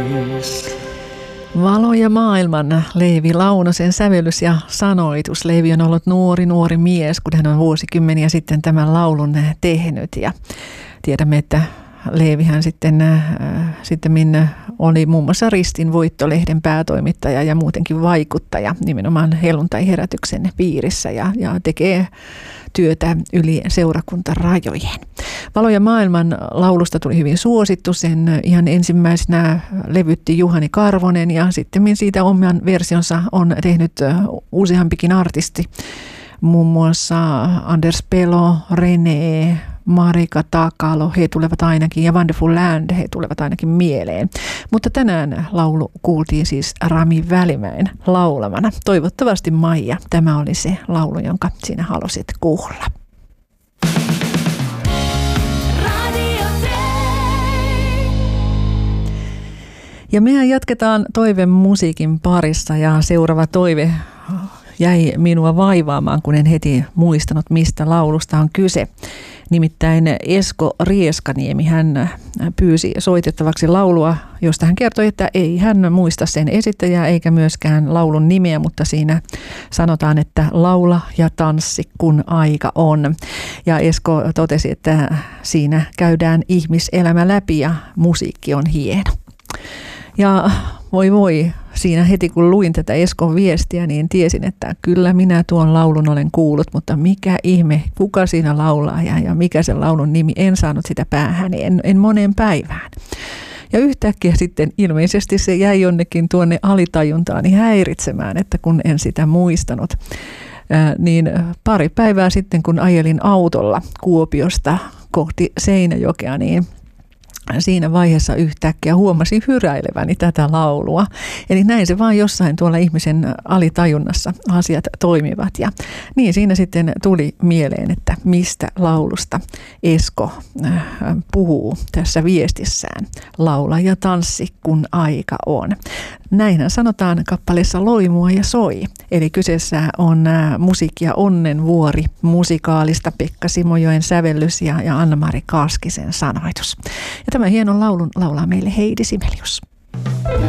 Valoja maailman, Leevi Launosen sävellys ja sanoitus. Leevi on ollut nuori mies, kun hän on vuosikymmeniä sitten tämän laulun tehnyt. Ja tiedämme, että Leevihän sitten oli muun muassa Ristin Voitto-lehden päätoimittaja ja muutenkin vaikuttaja nimenomaan helluntai-herätyksen piirissä ja tekee työtä yli seurakuntarajojen. Valoja maailman laulusta tuli hyvin suosittu. Sen ihan ensimmäisenä levytti Juhani Karvonen ja sitten siitä oman versionsa on tehnyt useampikin artisti. Muun muassa Anders Pelo, René, Marika Takalo, he tulevat ainakin, ja Wonderful Land, he tulevat ainakin mieleen. Mutta tänään laulu kuultiin siis Rami Välimäen laulamana. Toivottavasti Maija, tämä oli se laulu, jonka sinä halusit kuulla. Ja mehän jatketaan toivemusiikin parissa ja seuraava toive jäi minua vaivaamaan, kun en heti muistanut, mistä laulusta on kyse. Nimittäin Esko Rieskaniemi, hän pyysi soitettavaksi laulua, josta hän kertoi, että ei hän muista sen esittäjää eikä myöskään laulun nimeä, mutta siinä sanotaan, että laula ja tanssi, kun aika on. Ja Esko totesi, että siinä käydään ihmiselämä läpi ja musiikki on hieno. Ja voi, siinä heti kun luin tätä Eskon viestiä, niin tiesin, että kyllä minä tuon laulun olen kuullut, mutta mikä ihme, kuka siinä laulaa ja mikä sen laulun nimi, en saanut sitä päähäni, en moneen päivään. Ja yhtäkkiä sitten ilmeisesti se jäi jonnekin tuonne alitajuntaani häiritsemään, että kun en sitä muistanut. Niin pari päivää sitten, kun ajelin autolla Kuopiosta kohti Seinäjokea, niin siinä vaiheessa yhtäkkiä huomasin hyräileväni tätä laulua. Eli näin se vaan jossain tuolla ihmisen alitajunnassa asiat toimivat. Ja niin siinä sitten tuli mieleen, että mistä laulusta Esko puhuu tässä viestissään. Laula ja tanssi, kun aika on. Näinhän sanotaan kappaleessa Loimua ja soi. Eli kyseessä on musiikki ja onnenvuori musikaalista, Pekka Simojoen sävellys ja Anna-Mari Kaaskisen sanoitus. Ja tämän hienon laulun laulaa meille Heidi Sibelius.